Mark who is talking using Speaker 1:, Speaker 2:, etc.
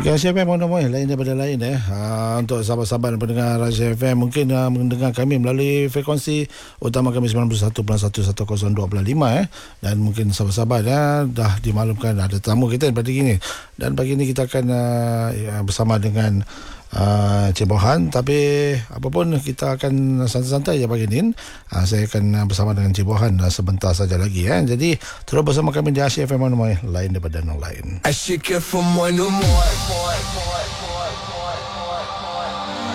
Speaker 1: Okey, Asia FM lain daripada lain untuk sahabat-sahabat pendengar Asia FM mungkin mendengar kami melalui frekuensi utama kami 91.1 102.5 dan mungkin sahabat-sahabat dah dimaklumkan ada tamu kita pada ini, dan pagi ini kita akan bersama dengan Cik Bohan. Tapi apapun kita akan santai-santai je pagi ni. Saya akan bersama dengan Cik Bohan sebentar saja lagi Jadi terus bersama kami di Asia FM lain daripada yang lain.
Speaker 2: I should get from one to more.